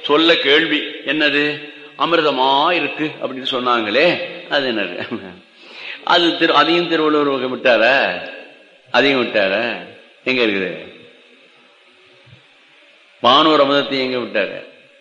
சொல்ல கேள்வி என்னது அமிர்தமா இருக்கு அப்படின்னு சொன்னாங்களே, அது என்னது? அது அதையும் திருவள்ளுவர் விட்டார, அதையும் விட்டார. எங்க இருக்குது வானூர் அமிர்தத்தை எங்க விட்டாரு?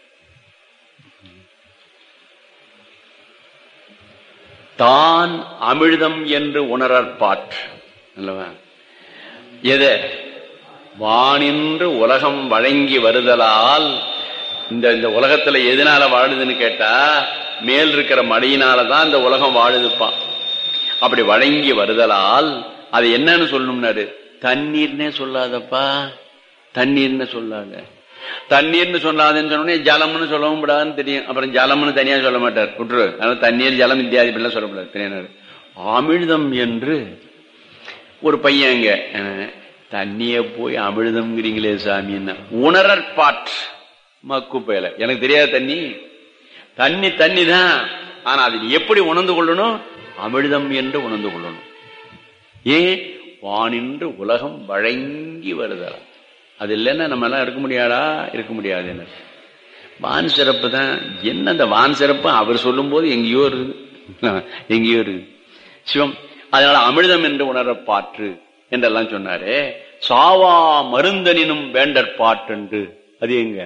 தான் அமிழ்தம் என்று உணரற்பாற்று அல்லவா? எதை வானின்று உலகம் வழங்கி வருதலால், இந்த உலகத்துல எதனால வாழுதுன்னு கேட்டா மேல் இருக்கிற மழையினாலதான் இந்த உலகம் வாழுதுப்பான். அப்படி வழங்கி வருதலால் அது என்னன்னு சொல்லணும்னாரு, தண்ணீர்னே சொல்லாதப்பா, தண்ணீர்னு சொல்லாத. தண்ணீர்னு சொல்லாதுன்னு சொன்னோடனே ஜலம்னு சொல்லவும் கூடாதுன்னு தெரியும். அப்புறம் ஜலம்னு தனியா சொல்ல மாட்டார், விட்டுரு. அதனால தண்ணீர் ஜலம் இத்தியாதி இப்படிலாம் சொல்லக்கூடாது. தெரியாது. அமிழ்தம் என்று ஒரு பையன் இங்க தண்ணிய போய் அமிழ்தம்ங்கிறீங்களே சாமி, என்ன உணரற்பாற்று மக்குப்பையில. எனக்கு தெரியாது தண்ணி, தண்ணி தண்ணி தான். ஆனா அது எப்படி உணர்ந்து கொள்ளணும்? அமிழ்தம் என்று உணர்ந்து கொள்ளணும். ஏன்? வானின்று உலகம் வழங்கி வருதா. அது இல்லைன்னா நம்ம எல்லாம் இருக்க முடியாதா? இருக்க முடியாது. என்ன வான் சிறப்பு தான். என்ன அந்த வான் சிறப்பு அவர் சொல்லும் போது எங்கேயோ இருக்குது, எங்கேயோ இருக்குது சிவம். அதனால அமிழ்தம் என்று உணரப்பாற்று என்றெல்லாம் சொன்னாரு. சாவா மருந்தனினும் வேண்டற்பாற்று, அது எங்க?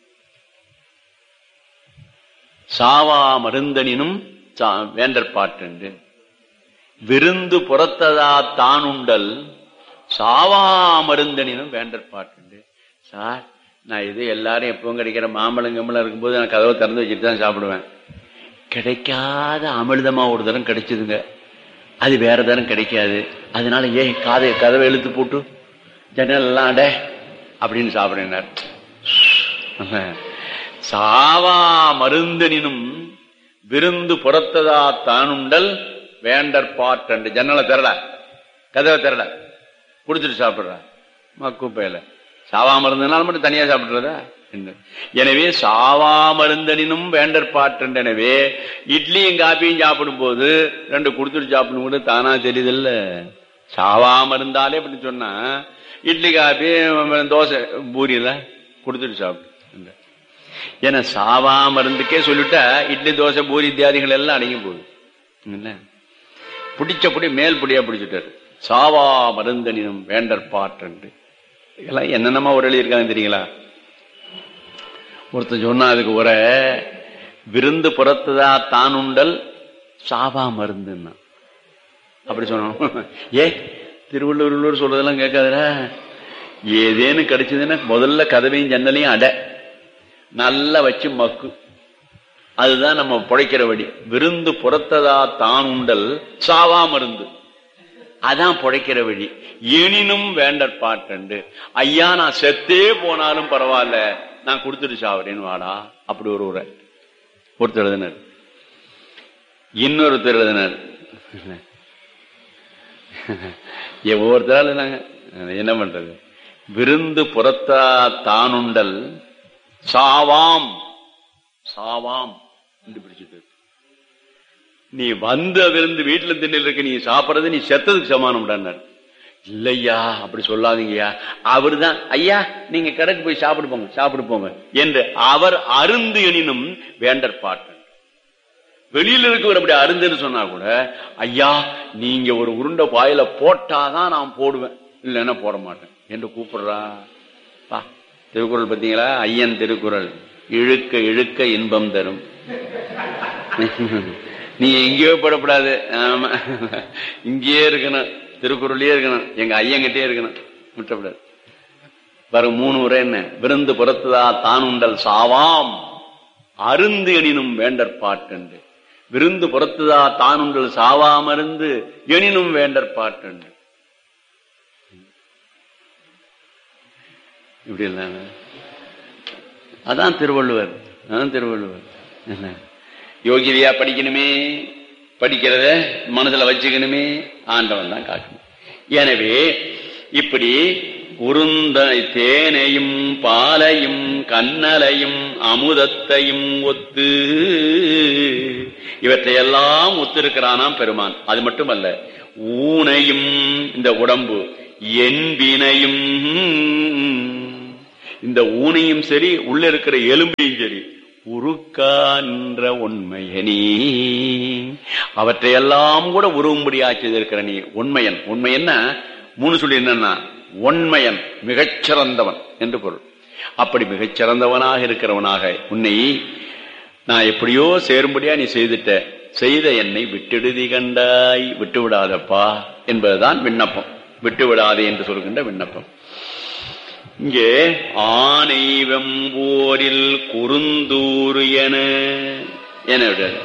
சாவா மருந்தனினும் வேண்டற்பாற்று. விருந்து புறத்ததா தானுண்டல் சாவா மருந்தனினும் வேண்டற்பாற்று. சார், நான் இது எல்லாரும் எப்பவும் கிடைக்கிற மாம்பழம் கம்பளம் இருக்கும்போது நான் கதவை திறந்து வச்சுட்டு தான் சாப்பிடுவேன். கிடைக்காத அமிர்தமா ஒரு தரம் கிடைச்சதுங்க, அது வேற தரம் கிடைக்காது. அதனால கதவை இழுத்து போட்டு ஜன்னல்லாம் அட அப்படின்னு சாப்பிடுறார். சாவா மருந்தனினும் விருந்து புறத்ததா தானுண்டல் வேண்டற்பாற்று. ஜன்னலை திறல, கதவை திறல, குடிச்சிட்டு சாப்பிடுற மக்குப்பையில. சாவா மருந்துனால மட்டும் தனியா சாப்பிடுறதா? எனவே சாவா மருந்தனினும் வேண்டற்பாற்று. எனவே இட்லியும் காப்பியும் சாப்பிடும் போது ரெண்டு குடுத்துட்டு சாப்பிடும் கூட தானா தெரியுதில்ல. சாவா மருந்தாலே அப்படி சொன்னா இட்லி காப்பி தோசை பூரியில குடுத்துட்டு சாப்பிடு. ஏன்னா சாவா மருந்துக்கே சொல்லிட்டா இட்லி தோசை பூரி இத்தியாதிகள் எல்லாம் அடங்கி போகுது. பிடிச்ச புடி மேல் புடியா பிடிச்சிட்டாரு. சாவா மருந்தனினும் வேண்டற்பாற்று. இதெல்லாம் என்னென்னமா ஒரு எழுதியிருக்காங்க தெரியுங்களா? ஒருத்தர் சொன்னா அதுக்கு ஒரு விருந்து புறத்துதா தானுண்டல் சாவா மருந்துன்னா அப்படி சொன்னோம். திருவள்ளுவர் சொல்றதெல்லாம் கேட்காதுடா. ஏதேன்னு கிடைச்சதுன்னா முதல்ல கதவையும் ஜன்னலையும் அட நல்லா வச்சு மக்கு, அதுதான் நம்ம புழைக்கிற வழி. விருந்து புறத்ததா தானுண்டல் சாவா மருந்து, அதான் புழைக்கிற வழி. எனினும் வேண்டற்பாற்று. ஐயா, நான் செத்தே போனாலும் பரவாயில்ல, நான் கொடுத்துட்டு சாவறேன்னு வாடா. அப்படி ஒருத்தர் எழுதினார். இன்னொருத்தர் எழுதினார். ஒவ்வொருத்தரால் என்ன பண்றது? விருந்து புறத்தா தானுண்டல் சாவாம் சாவாம் என்று பிடிச்சிட்டு, நீ வந்து விருந்து வீட்டுல திண்ணில் இருக்க, நீ சாப்பிடறது நீ செத்ததுக்கு சமானம். இல்லையா, அப்படி சொல்லாதீங்கய்யா. அவரு தான் ஐயா நீங்க கடைக்கு போய் சாப்பிடு போங்க என்று அவர் அருந்து எனினும் வேண்டற்பாற்று. வெளியில இருக்கவர் அப்படி அருந்துன்னு சொன்னா கூட, ஐயா நீங்க ஒரு உருண்டை பாயில போட்டாதான் நான் போடுவேன், இல்லைன்னா போட மாட்டேன் என்று கூப்பிடுறா. திருக்குறள் பார்த்தீங்களா? ஐயன் திருக்குறள், இழுக்க இழுக்க இன்பம் தரும். நீ எங்கேயோ படப்படாது, இங்கேயே இருக்கணும், திருக்குறளே இருக்கணும், எங்க ஐயங்கிட்டே இருக்கணும், விட்டப்படாது. வரும் 3 உரை என்ன? விருந்து புறத்துதா தானுண்டல் சாவாம் அருந்து எனினும் வேண்டற்பாற்று. விருந்து புறத்துதா தானுண்டல் சாவாமருந்து எனினும் வேண்டற்பாற்று. இப்படி இல்ல, அதான் திருவள்ளுவர். யோகிதையா படிக்கணுமே, படிக்கிறத மனசுல வச்சுக்கணுமே, ஆண்டவன் தான் காக்கணும். எனவே இப்படி உருந்த தேனையும் பாலையும் கண்ணலையும் அமுதத்தையும் ஒத்து இவற்றையெல்லாம் ஒத்திருக்கிறானாம் பெருமான். அது மட்டுமல்ல, ஊனையும் இந்த உடம்பு என்பினையும் இந்த ஊனையும் சரி உள்ள இருக்கிற எலும்பையும் சரி உருக்கான்ற உண்மையனி அவற்றையெல்லாம் கூட உருவும்படியா செய்திருக்கிற நீ உண்மையன். உண்மையன்னா 3 சொல்லி என்னன்னா உண்மையன் மிகச்சிறந்தவன் என்று பொருள். அப்படி மிகச்சிறந்தவனாக இருக்கிறவனாக உன்னை நான் எப்படியோ சேரும்படியா நீ செய்த என்னை விட்டுடுதி கண்டாய், விட்டு விடாதப்பா என்பதுதான் விண்ணப்பம். விட்டு விடாதே என்று சொல்கின்ற விண்ணப்பம். இங்கே ஆனை வெம்போரில் குறுந்தூறு என விடாது.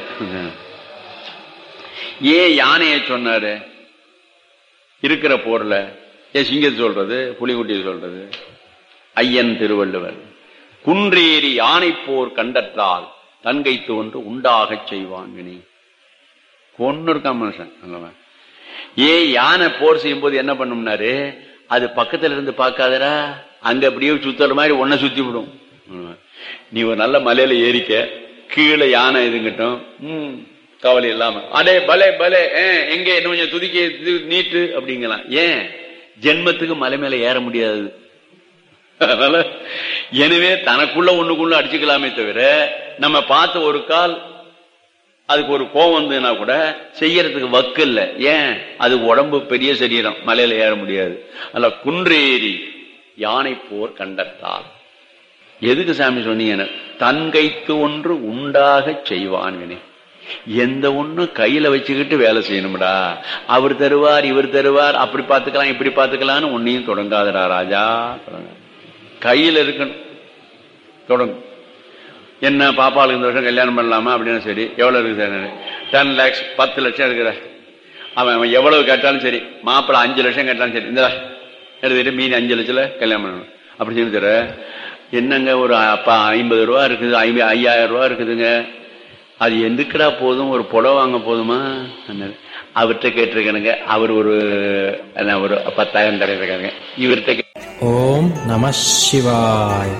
ஏன் யானையை சொன்னாரு இருக்கிற போர்ல? ஏன் சிங்கத்தை சொல்றது, புலிகுட்டியை சொல்றது? ஐயன் திருவள்ளுவர் குன்றேறி யானை போர் கண்டற்றால் தன்கை தோன்று உண்டாகச் செய்வான் வினை. கொன்னு இருக்கான் மனுஷன். ஏன் யானை போர் செய்யும் போது என்ன பண்ணும்னாரு, அது பக்கத்துல இருந்து பார்க்காதரா, அங்க அப்படியே சுத்துற மாதிரி ஒன்ன சுத்தி விடும். நீ ஒரு நல்ல மலையில ஏறிக்க, கீழே யானை இதுங்கிட்டும் கவலை இல்லாம அடே பலே பலே எங்க என்ன கொஞ்சம் துதிக்க நீட்டு அப்படிங்கலாம். ஏன் ஜென்மத்துக்கு மலை மேல ஏற முடியாது. அதனால எனவே தனக்குள்ள ஒண்ணுக்குள்ள அடிச்சுக்கலாமே தவிர நம்ம பார்த்த ஒரு கால் அதுக்கு ஒரு கோவம் வந்ததுன்னா கூட செய்யறதுக்கு வக்கு இல்லை. ஏன்? அது உடம்பு பெரிய சரீரம், மலையில ஏற முடியாது. அல்ல குன்றேறி யானை போர் கண்டத்தால். எதுக்கு சாமி சொன்னீங்க? தன்கைக்கு ஒன்று உண்டாக செய்வான்கனே. எந்த ஒண்ணு கையில வச்சுக்கிட்டு வேலை செய்யணும்டா. அவர் தருவார் இவர் தருவார், அப்படி பார்த்துக்கலாம் இப்படி பார்த்துக்கலான்னு ஒன்னையும் தொடங்காதடா ராஜா. கையில இருக்கணும், தொடங்கும். என்ன பாப்பாளுக்கு இந்த வருஷம் கல்யாணம் பண்ணலாமா அப்படின்னா சரி, எவ்வளவு இருக்குது? 10 lakhs 10 லட்சம் இருக்கிற அவன் எவ்வளவு கேட்டாலும் சரி, மாப்பிள்ளை 5 லட்சம் கேட்டாலும் சரி, இந்த எடுத்துக்கிட்டு மீன் 5 லட்சத்துல கல்யாணம் பண்ணணும் அப்படி சொல்லி தர. என்னங்க ஒரு 50 ரூபா இருக்குது, 5000 ரூபா இருக்குதுங்க, அது எதுக்குடா போதும், ஒரு புடவை வாங்க போதுமா? அவர்கிட்ட கேட்டிருக்கானுங்க, அவர் ஒரு 10,000 தரையிருக்காங்க. இவர்கிட்ட ஓம் நம சிவாய்.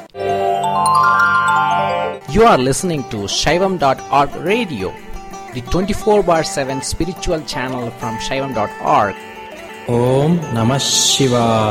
You are listening to Shaivam.org radio, the 24/7 spiritual channel from Shaivam.org. Om Namah Shivaya.